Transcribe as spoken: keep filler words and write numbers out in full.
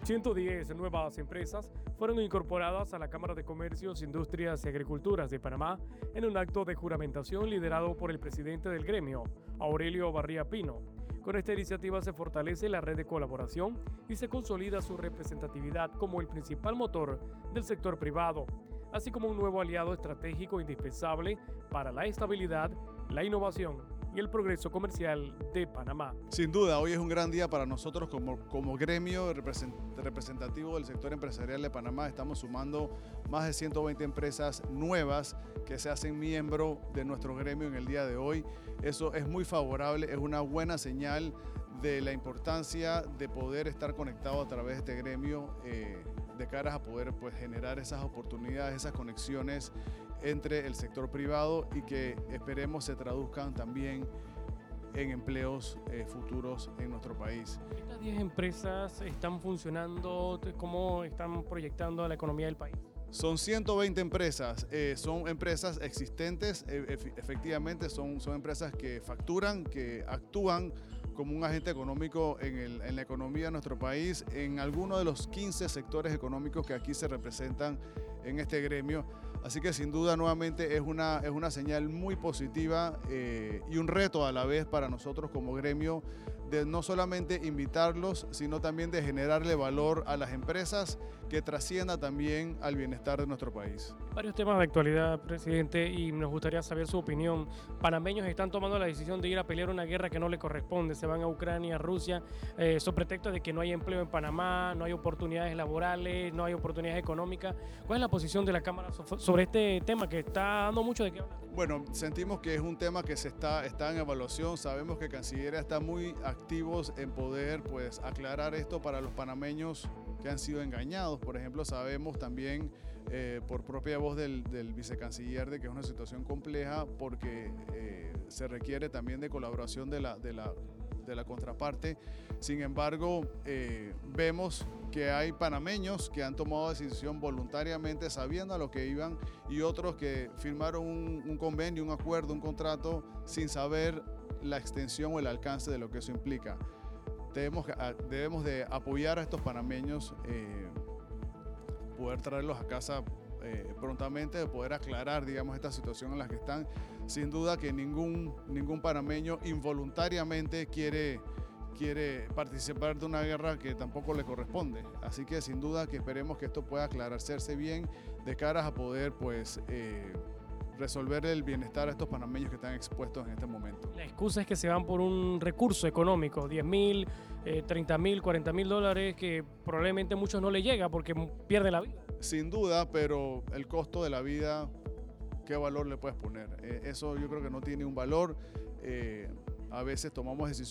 ciento diez nuevas empresas fueron incorporadas a la Cámara de Comercios, Industrias y Agriculturas de Panamá en un acto de juramentación liderado por el presidente del gremio, Aurelio Barría Pino. Con esta iniciativa se fortalece la red de colaboración y se consolida su representatividad como el principal motor del sector privado, así como un nuevo aliado estratégico indispensable para la estabilidad, la innovación y el progreso comercial de Panamá. Sin duda, hoy es un gran día para nosotros como, como gremio representativo del sector empresarial de Panamá. Estamos sumando más de ciento veinte empresas nuevas que se hacen miembro de nuestro gremio en el día de hoy. Eso es muy favorable, es una buena señal de la importancia de poder estar conectado a través de este gremio eh, de caras a poder pues, generar esas oportunidades, esas conexiones entre el sector privado y que esperemos se traduzcan también en empleos eh, futuros en nuestro país. ¿Estas diez empresas están funcionando? ¿Cómo están proyectando a la economía del país? Son ciento veinte empresas, eh, son empresas existentes, eh, efectivamente son, son empresas que facturan, que actúan como un agente económico en, el, en la economía de nuestro país, en algunos de los quince sectores económicos que aquí se representan en este gremio. Así que sin duda nuevamente es una, es una señal muy positiva eh, y un reto a la vez para nosotros como gremio de no solamente invitarlos, sino también de generarle valor a las empresas que trascienda también al bienestar de nuestro país. Varios temas de actualidad, presidente, y nos gustaría saber su opinión. Panameños están tomando la decisión de ir a pelear una guerra que no le corresponde. Se van a Ucrania, Rusia, eh, sobre pretexto de que no hay empleo en Panamá, no hay oportunidades laborales, no hay oportunidades económicas. ¿Cuál es la posición de la Cámara sobre este tema que está dando mucho de qué hablar? Bueno, sentimos que es un tema que se está, está en evaluación. Sabemos que Cancillería está muy activos en poder pues, aclarar esto para los panameños que han sido engañados. Por ejemplo, sabemos también eh, por propia voz del, del vicecanciller de que es una situación compleja porque eh, se requiere también de colaboración de la, de la, de la contraparte. Sin embargo, eh, vemos que hay panameños que han tomado decisión voluntariamente sabiendo a lo que iban y otros que firmaron un, un convenio, un acuerdo, un contrato sin saber la extensión o el alcance de lo que eso implica. Debemos, debemos de apoyar a estos panameños, eh, poder traerlos a casa eh, prontamente, de poder aclarar, digamos, esta situación en la que están. Sin duda que ningún, ningún panameño involuntariamente quiere, quiere participar de una guerra que tampoco le corresponde. Así que sin duda que esperemos que esto pueda aclararse bien de caras a poder, pues, eh, resolver el bienestar a estos panameños que están expuestos en este momento. La excusa es que se van por un recurso económico, diez mil, eh, treinta mil, cuarenta mil dólares, que probablemente a muchos no les llega porque pierden la vida. Sin duda, pero el costo de la vida, ¿qué valor le puedes poner? Eh, eso yo creo que no tiene un valor. Eh, a veces tomamos decisiones